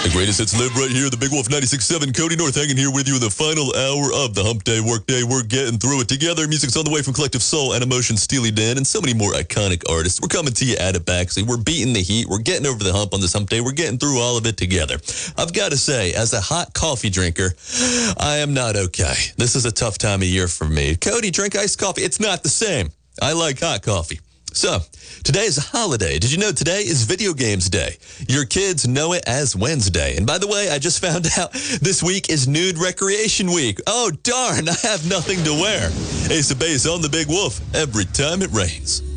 The greatest hits live right here, the Big Wolf 96.7. Cody North hanging here with you in the final hour of the Hump Day Workday. We're getting through it together. Music's on the way from Collective Soul and Emotion, Steely Dan, and so many more iconic artists. We're coming to you at it back. We're beating the heat. We're getting over the hump on this Hump Day. We're getting through all of it together. I've got to say, as a hot coffee drinker, I am not okay. This is a tough time of year for me. Cody, drink iced coffee. It's not the same. I like hot coffee. So, today is a holiday. Did you know today is Video Games Day? Your kids know it as Wednesday. And by the way, I just found out this week is Nude Recreation Week. Oh, darn, I have nothing to wear. Ace of Base on the Big Wolf every time it rains.